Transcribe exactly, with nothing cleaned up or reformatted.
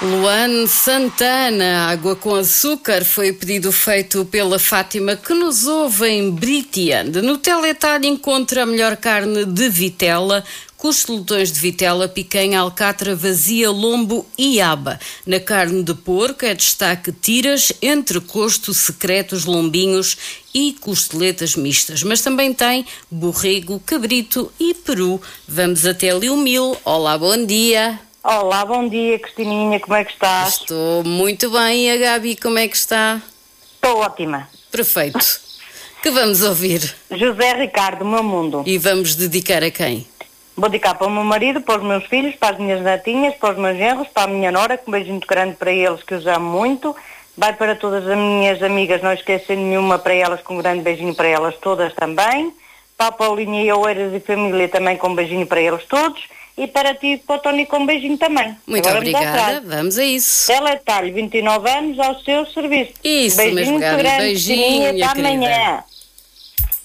Luan Santana, água com açúcar, foi o pedido feito pela Fátima, que nos ouve em Britiande. No teletalho encontra a melhor carne de vitela, costelões de vitela, picanha, alcatra, vazia, lombo e aba. Na carne de porco é destaque tiras, entrecosto, secretos, lombinhos e costeletas mistas. Mas também tem borrego, cabrito e peru. Vamos até Liumil. Olá, bom dia. Olá, bom dia, Cristininha, como é que estás? Estou muito bem. E a Gabi, como é que está? Estou ótima. Perfeito. Que vamos ouvir? José Ricardo, Meu Mundo. E vamos dedicar a quem? Vou dedicar para o meu marido, para os meus filhos, para as minhas netinhas, para os meus genros, para a minha nora, com um beijinho muito grande para eles, que os amo muito. Vai para todas as minhas amigas, não esquecendo nenhuma, para elas, com um grande beijinho para elas todas também. Para a Paulinha e Oeiras e família também, com um beijinho para eles todos. E para ti e para o Tony, com um beijinho também. Muito Agora obrigada, vamos a isso. Teletalho, vinte e nove anos, ao seu serviço. Isso beijinho mesmo, Gabi, grande, beijinho, até amanhã.